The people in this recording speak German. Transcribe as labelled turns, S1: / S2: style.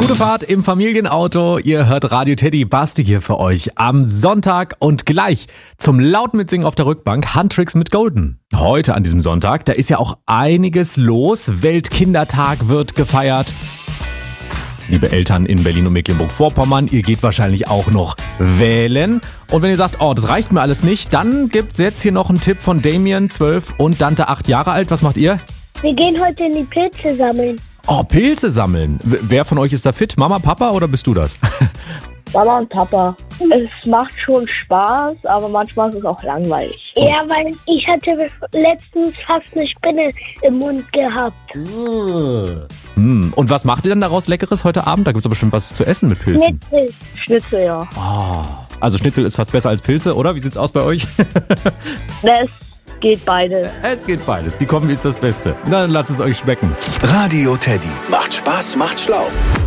S1: Gute Fahrt im Familienauto. Ihr hört Radio Teddy. Basti hier für euch am Sonntag und gleich zum lauten Mitsingen auf der Rückbank Handtricks mit Golden. Heute an diesem Sonntag, da ist ja auch einiges los. Weltkindertag wird gefeiert. Liebe Eltern in Berlin und Mecklenburg-Vorpommern, ihr geht wahrscheinlich auch noch wählen. Und wenn ihr sagt, oh, das reicht mir alles nicht, dann gibt's jetzt hier noch einen Tipp von Damien, 12 und Dante, 8 Jahre alt. Was macht ihr?
S2: Wir gehen heute in die Pilze sammeln.
S1: Oh, Pilze sammeln. Wer von euch ist da fit? Mama, Papa oder bist du das?
S3: Mama und Papa. Es macht schon Spaß, aber manchmal ist es auch langweilig.
S2: Ja, weil ich hatte letztens fast eine Spinne im Mund gehabt.
S1: Und was macht ihr dann daraus Leckeres heute Abend? Da gibt's doch bestimmt was zu essen mit Pilzen.
S3: Schnitzel, ja.
S1: Oh, also Schnitzel ist fast besser als Pilze, oder? Wie sieht's aus bei euch?
S3: Es geht beides.
S1: Es geht beides. Die Kombi ist das Beste. Na, dann lasst es euch schmecken.
S4: Radio Teddy. Macht Spaß, macht schlau.